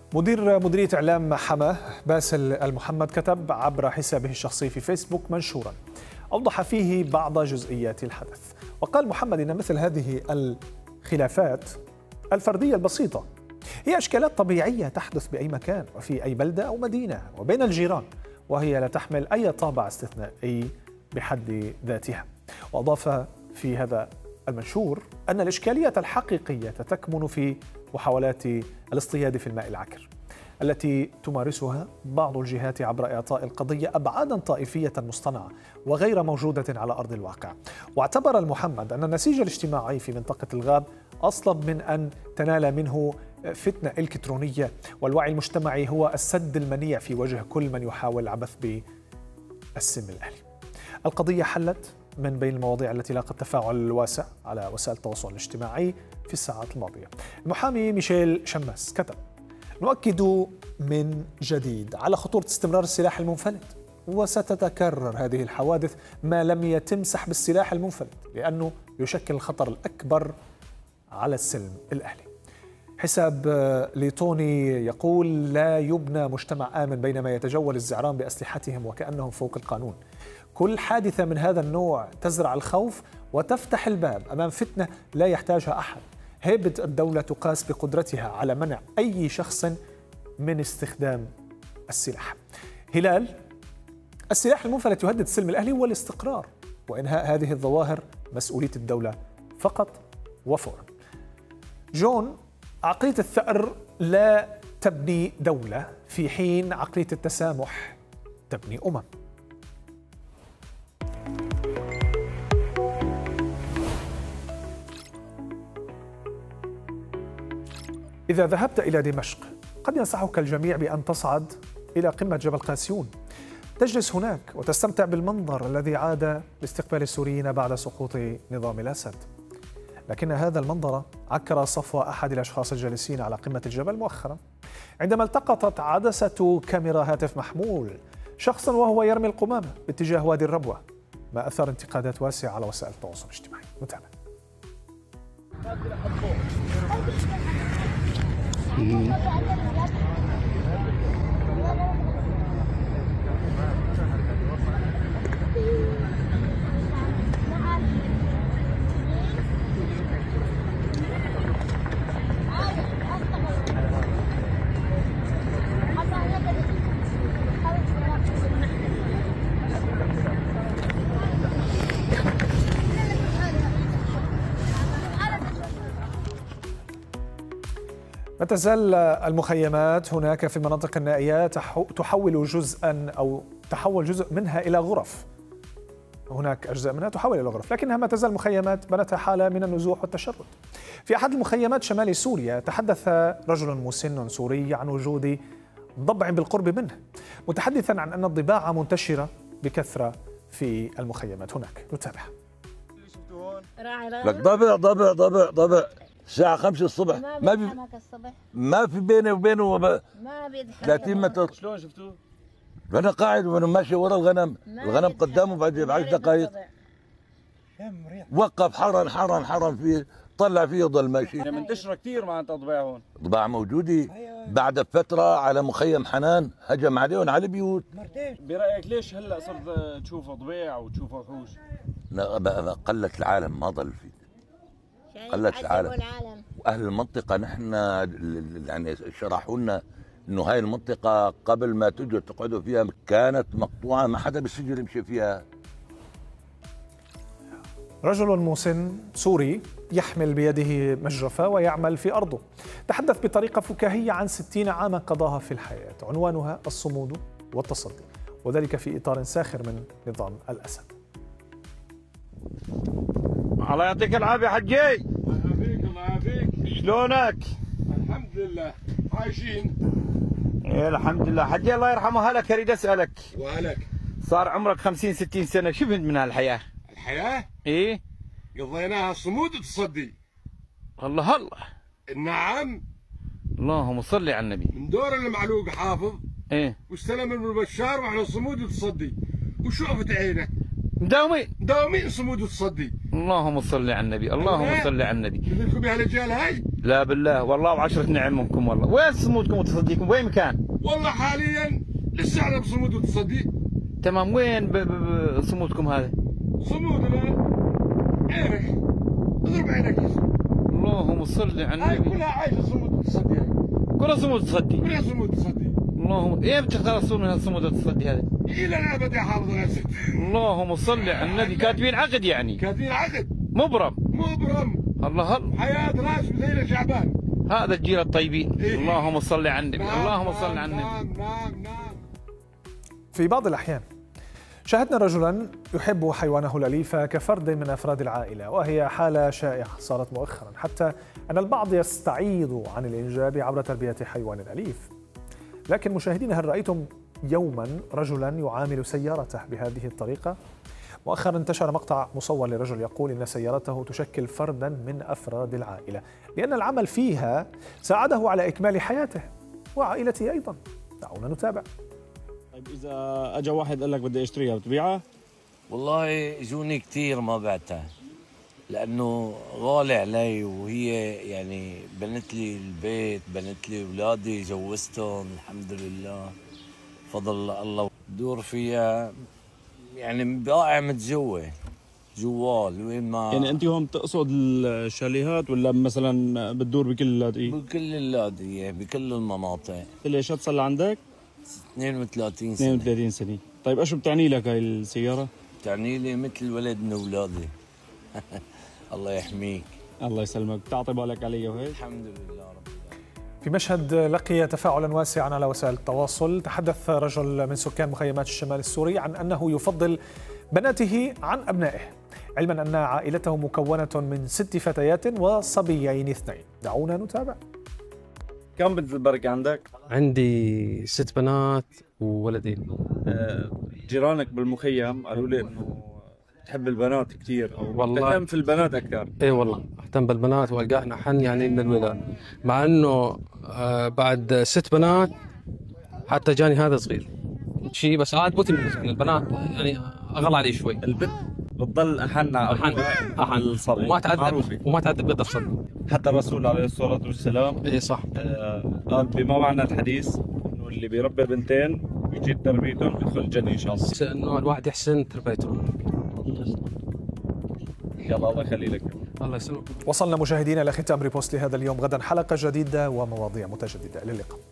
مديرية إعلام حماه باسل المحمد كتب عبر حسابه الشخصي في فيسبوك منشورا أوضح فيه بعض جزئيات الحدث. وقال محمد إن مثل هذه الخلافات الفردية البسيطة هي إشكالات طبيعية تحدث بأي مكان وفي أي بلدة أو مدينة وبين الجيران، وهي لا تحمل أي طابع استثنائي بحد ذاتها. وأضاف في هذا المنشور أن الإشكالية الحقيقية تكمن في محاولات الاصطياد في الماء العكر التي تمارسها بعض الجهات عبر إعطاء القضية أبعادا طائفية مصطنعة وغير موجودة على أرض الواقع. واعتبر المحمد أن النسيج الاجتماعي في منطقة الغاب أصلب من أن تنال منه فتنة إلكترونية، والوعي المجتمعي هو السد المنيع في وجه كل من يحاول العبث بالسم الأهلي. القضية حلت من بين المواضيع التي لاقت تفاعل واسع على وسائل التواصل الاجتماعي في الساعات الماضية. المحامي ميشيل شماس كتب: نؤكد من جديد على خطورة استمرار السلاح المنفلت، وستتكرر هذه الحوادث ما لم يتم سحب السلاح المنفلت، لأنه يشكل الخطر الأكبر على السلم الأهلي. حساب ليتوني يقول: لا يبنى مجتمع آمن بينما يتجول الزعران بأسلحتهم وكأنهم فوق القانون. كل حادثة من هذا النوع تزرع الخوف وتفتح الباب أمام فتنة لا يحتاجها أحد. هيبة الدولة تقاس بقدرتها على منع أي شخص من استخدام السلاح. هلال: السلاح المنفلت يهدد السلم الأهلي والاستقرار، وإنهاء هذه الظواهر مسؤولية الدولة فقط وفورا. جون: عقلية الثأر لا تبني دولة، في حين عقلية التسامح تبني أمم. إذا ذهبت إلى دمشق قد ينصحك الجميع بأن تصعد إلى قمة جبل قاسيون، تجلس هناك وتستمتع بالمنظر الذي عاد لاستقبال السوريين بعد سقوط نظام الأسد. لكن هذا المنظر عكر صفو أحد الأشخاص الجالسين على قمة الجبل مؤخرا عندما التقطت عدسة كاميرا هاتف محمول شخصا وهو يرمي القمامة باتجاه وادي الربوة، ما أثار انتقادات واسعة على وسائل التواصل الاجتماعي. نتابع. ما تزال المخيمات هناك في المناطق النائية تحول جزء منها إلى غرف. هناك أجزاء منها تحول إلى غرف، لكنها ما تزال مخيمات بنتها حالة من النزوح والتشرد. في أحد المخيمات شمال سوريا تحدث رجل مسن سوري عن وجود ضبع بالقرب منه، متحدثا عن أن الضباع منتشرة بكثرة في المخيمات هناك. نتابع. لك ضبع الساعة 5 الصبح ما في بيني وبينه ما 30 متر. شلون شفتوه؟ أنا قاعد وأنا ماشي ورا الغنم قدامه بعد 10 دقائق وقف حرن فيه، طلع فيه ضل ماشي. منتشرة كثير معناتها ضباع هون. ضباع موجودة بعد فترة على مخيم حنان هجم عليهم على البيوت. برأيك ليش هلا صرت تشوفوا ضباع وتشوفوا وحوش؟ قلت العالم، ما ضل فيه، قلت العالم. واهل المنطقه نحن يعني شرحوا لنا انه هاي المنطقه قبل ما تجوا تقعدوا فيها كانت مقطوعه، ما حدا بالسجن يمشي فيها. رجل مسن سوري يحمل بيده مجرفة ويعمل في أرضه تحدث بطريقة فكاهية عن 60 عاما قضاها في الحياة، عنوانها الصمود والتصدي، وذلك في إطار ساخر من نظام الأسد. الله يعطيك العافية حجي. الله يعافيك. شلونك؟ الحمد لله عايشين. إيه الحمد لله. حجي الله يرحمه، هلك اريد اسألك. وهلك. صار عمرك 50-60 سنة، شو فهمت من هالحياة؟ الحياة؟ ايه؟ قضيناها صمود وتصدي. الله. نعم. اللهم صل على النبي. من دور المعلوق حافظ. ايه؟ واستلم ابن بشار واحنا صمود وتصدي. وشوفت عينه. مداومين صمود وتصدي. اللهم صل على النبي، اللهم صل على النبي. مثلكم يا رجال هاي لا بالله والله وعشرة نعم منكم والله. وين صمودكم وتصديكم وين مكان؟ والله حاليا لسه احنا بصمود وتصدي. تمام. وين صمودكم هذا؟ صمودنا عينك اضرب عينك. اللهم صل على هاي النبي. كلها عايشه صمود وتصدي. هاي كلها صمود تصدي. كلها صمود وتصدي. اللهم ايه بتخلصون من الصمود التصدي هذا؟ الى الابد يا حافظ غسل. اللهم صل على النبي. كاتبين عقد يعني؟ كاتبين عقد مبرم. الله حياة راس بدينا شعبان. هذا الجيل الطيبين. إيه. اللهم صل على النبي. نعم اللهم صل على النبي. نعم. في بعض الأحيان شاهدنا رجلا يحب حيوانه الأليف كفرد من أفراد العائلة، وهي حالة شائعة صارت مؤخرا، حتى أن البعض يستعيض عن الإنجاب عبر تربية حيوان أليف. لكن مشاهدينا، هل رأيتم يوما رجلا يعامل سيارته بهذه الطريقة؟ مؤخرا انتشر مقطع مصور لرجل يقول إن سيارته تشكل فردا من أفراد العائلة، لأن العمل فيها ساعده على إكمال حياته وعائلته أيضا. دعونا نتابع. طيب اذا اجى واحد قال لك بدي اشتريها بتبيعها؟ والله جوني كثير ما بعتها لانه غالي علي، وهي يعني بنت لي البيت، بنت لي اولادي، جوزتهم الحمد لله فضل الله. بدور فيها يعني بائع متجوه جوال وين ما يعني انت هون بتقصد الشاليهات ولا مثلا بتدور بكل اللاذقيه؟ بكل اللاذقيه بكل المناطق. ليش صار لعندك؟ 32 سنه. 32 سنه. طيب ايش بتعني لك هاي السياره؟ بتعني لي مثل ولد من اولادي. الله يحميك. الله يسلمك. بتعطي بالك علي وهيك؟ الحمد لله رب العالمين. في مشهد لقي تفاعلا واسعا على وسائل التواصل، تحدث رجل من سكان مخيمات الشمال السوري عن أنه يفضل بناته عن أبنائه، علما أن عائلته مكونة من 6 فتيات وصبيين 2. دعونا نتابع. كم بنت البركة عندك؟ عندي 6 بنات وولدين. جيرانك بالمخيم قالوا لي انه تحب البنات كثير او والله تهتم في البنات اكثر. اي والله اهتم بالبنات والقاحنا حن يعني من الولاد، مع انه بعد 6 بنات حتى جاني هذا صغير شيء، بس عاد بوتي من البنات يعني اغلى علي شوي. البنت بتضل احن الصبي وما تعذب قدر صبي. حتى الرسول عليه الصلاة والسلام اي صح قال بما معنى الحديث انه اللي بيربي بنتين ويجيب تربيتهم بيدخل الجنة ان شاء الله. بس انه الواحد يحسن تربيته. يلا الله يخلي لك. الله يسلمك. وصلنا مشاهدينا إلى ختام ريبوست لهذا اليوم. غدا حلقة جديدة ومواضيع متجددة. إلى اللقاء.